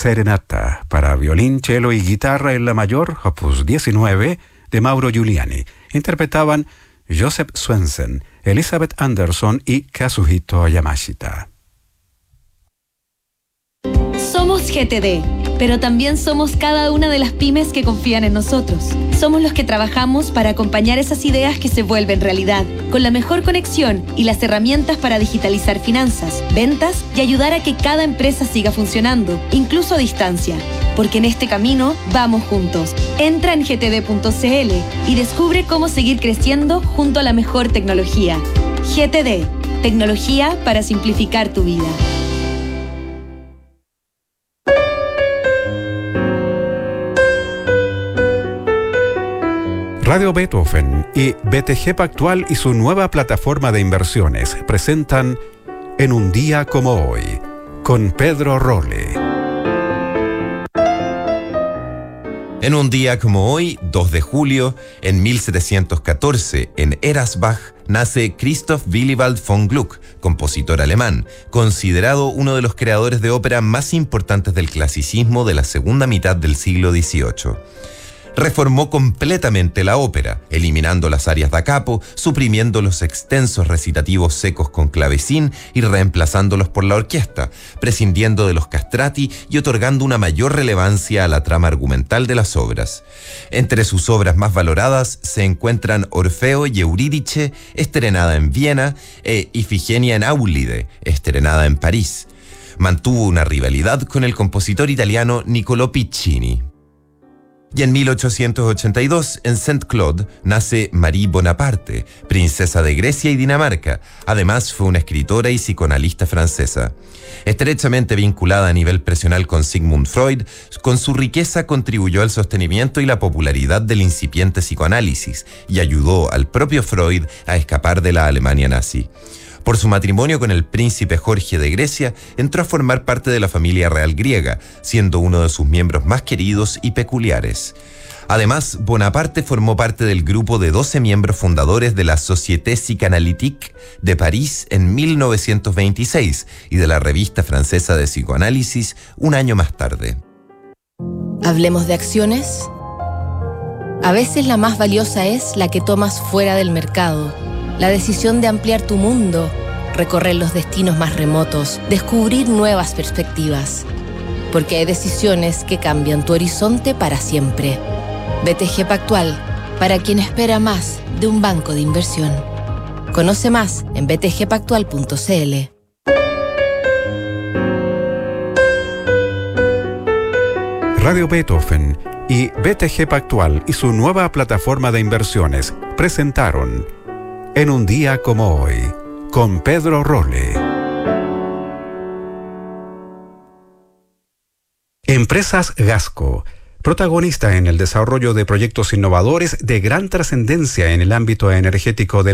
Serenata para violín, cello y guitarra en la mayor, opus 19, de Mauro Giuliani. Interpretaban Joseph Swensen, Elizabeth Anderson y Kazuhito Yamashita. Somos GTD, pero también somos cada una de las pymes que confían en nosotros. Somos los que trabajamos para acompañar esas ideas que se vuelven realidad, con la mejor conexión y las herramientas para digitalizar finanzas, ventas y ayudar a que cada empresa siga funcionando, incluso a distancia. Porque en este camino vamos juntos. Entra en gtd.cl y descubre cómo seguir creciendo junto a la mejor tecnología. GTD, tecnología para simplificar tu vida. Radio Beethoven y BTG Pactual y su nueva plataforma de inversiones presentan En un día como hoy, con Pedro Rolle. En un día como hoy, 2 de julio, en 1714, en Erasbach, nace Christoph Willibald von Gluck, compositor alemán, considerado uno de los creadores de ópera más importantes del clasicismo de la segunda mitad del siglo XVIII. Reformó completamente la ópera, eliminando las arias da capo, suprimiendo los extensos recitativos secos con clavecín y reemplazándolos por la orquesta, prescindiendo de los castrati y otorgando una mayor relevancia a la trama argumental de las obras. Entre sus obras más valoradas se encuentran Orfeo y Eurídice, estrenada en Viena, e Ifigenia en Aulide, estrenada en París. Mantuvo una rivalidad con el compositor italiano Niccolò Piccini. Y en 1882, en Saint-Claude, nace Marie Bonaparte, princesa de Grecia y Dinamarca. Además, fue una escritora y psicoanalista francesa. Estrechamente vinculada a nivel personal con Sigmund Freud, con su riqueza contribuyó al sostenimiento y la popularidad del incipiente psicoanálisis y ayudó al propio Freud a escapar de la Alemania nazi. Por su matrimonio con el príncipe Jorge de Grecia, entró a formar parte de la familia real griega, siendo uno de sus miembros más queridos y peculiares. Además, Bonaparte formó parte del grupo de 12 miembros fundadores de la Société Psychanalytique de París en 1926 y de la revista francesa de psicoanálisis un año más tarde. ¿Hablemos de acciones? A veces la más valiosa es la que tomas fuera del mercado. La decisión de ampliar tu mundo, recorrer los destinos más remotos, descubrir nuevas perspectivas. Porque hay decisiones que cambian tu horizonte para siempre. BTG Pactual, para quien espera más de un banco de inversión. Conoce más en btgpactual.cl. Radio Beethoven y BTG Pactual y su nueva plataforma de inversiones presentaron En un día como hoy, con Pedro Rolle. Empresas Gasco, protagonista en el desarrollo de proyectos innovadores de gran trascendencia en el ámbito energético del